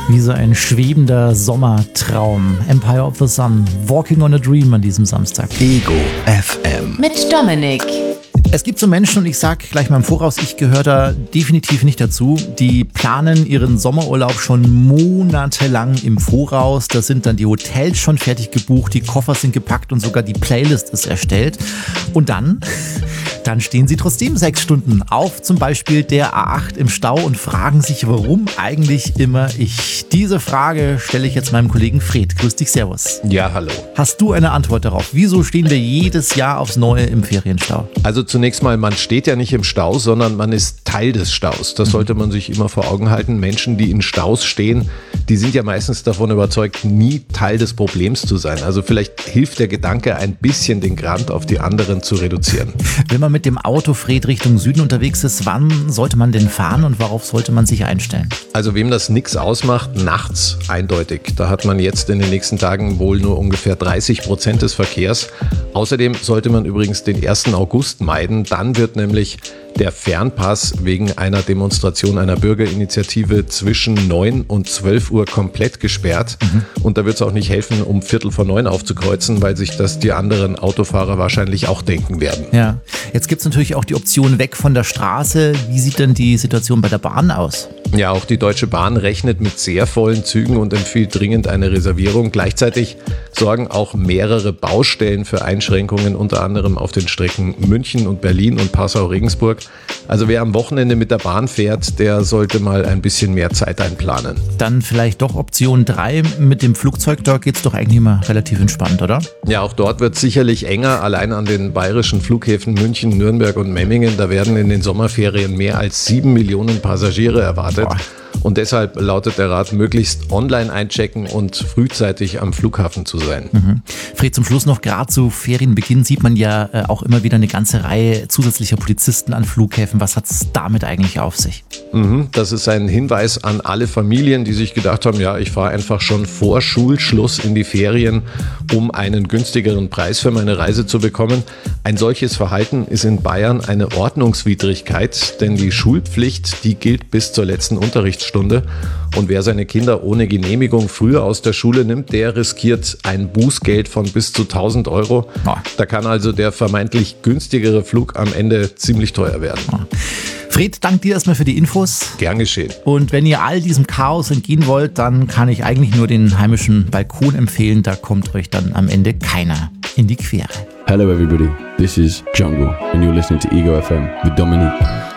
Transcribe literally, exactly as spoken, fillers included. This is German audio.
Wie so ein schwebender Sommertraum. Empire of the Sun, Walking on a Dream an diesem Samstag. Ego F M. Mit Dominik. Es gibt so Menschen, und ich sag gleich mal im Voraus, ich gehöre da definitiv nicht dazu, die planen ihren Sommerurlaub schon monatelang im Voraus. Da sind dann die Hotels schon fertig gebucht, die Koffer sind gepackt und sogar die Playlist ist erstellt. Und dann... Dann stehen sie trotzdem sechs Stunden auf zum Beispiel der A acht im Stau und fragen sich, warum eigentlich immer ich. Diese Frage stelle ich jetzt meinem Kollegen Fred. Grüß dich, servus. Ja, hallo. Hast du eine Antwort darauf? Wieso stehen wir jedes Jahr aufs Neue im Ferienstau? Also zunächst mal, man steht ja nicht im Stau, sondern man ist Teil des Staus. Das sollte man sich immer vor Augen halten. Menschen, die in Staus stehen, die sind ja meistens davon überzeugt, nie Teil des Problems zu sein. Also vielleicht hilft der Gedanke, ein bisschen den Grant auf die anderen zu reduzieren. Wenn man mit dem Auto Fred Richtung Süden unterwegs ist, wann sollte man denn fahren und worauf sollte man sich einstellen? Also wem das nichts ausmacht, nachts eindeutig. Da hat man jetzt in den nächsten Tagen wohl nur ungefähr dreißig Prozent des Verkehrs. Außerdem sollte man übrigens den ersten August meiden. Dann wird nämlich der Fernpass wegen einer Demonstration einer Bürgerinitiative zwischen neun und zwölf Uhr komplett gesperrt. Mhm. Und da wird es auch nicht helfen, um Viertel vor neun aufzukreuzen, weil sich das die anderen Autofahrer wahrscheinlich auch denken werden. Ja, jetzt gibt es natürlich auch die Option weg von der Straße. Wie sieht denn die Situation bei der Bahn aus? Ja, auch die Deutsche Bahn rechnet mit sehr vollen Zügen und empfiehlt dringend eine Reservierung. Gleichzeitig sorgen auch mehrere Baustellen für Einschränkungen, unter anderem auf den Strecken München und Berlin und Passau-Regensburg. Also wer am Wochenende mit der Bahn fährt, der sollte mal ein bisschen mehr Zeit einplanen. Dann vielleicht doch Option drei mit dem Flugzeug, da geht es doch eigentlich immer relativ entspannt, oder? Ja, auch dort wird es sicherlich enger, allein an den bayerischen Flughäfen München, Nürnberg und Memmingen. Da werden in den Sommerferien mehr als sieben Millionen Passagiere erwartet. Boah. Und deshalb lautet der Rat, möglichst online einchecken und frühzeitig am Flughafen zu sein. Mhm. Fred, zum Schluss noch, gerade zu Ferienbeginn sieht man ja äh, auch immer wieder eine ganze Reihe zusätzlicher Polizisten an Flughäfen. Was hat es damit eigentlich auf sich? Mhm, das ist ein Hinweis an alle Familien, die sich gedacht haben, ja, ich fahre einfach schon vor Schulschluss in die Ferien, um einen günstigeren Preis für meine Reise zu bekommen. Ein solches Verhalten ist in Bayern eine Ordnungswidrigkeit, denn die Schulpflicht, die gilt bis zur letzten Unterrichtsstunde. Und wer seine Kinder ohne Genehmigung früher aus der Schule nimmt, der riskiert ein Bußgeld von bis zu tausend Euro. Oh. Da kann also der vermeintlich günstigere Flug am Ende ziemlich teuer werden. Oh. Fred, danke dir erstmal für die Infos. Gern geschehen. Und wenn ihr all diesem Chaos entgehen wollt, dann kann ich eigentlich nur den heimischen Balkon empfehlen. Da kommt euch dann am Ende keiner in die Quere. Hello everybody, this is Jungle and you're listening to Ego F M with Dominique.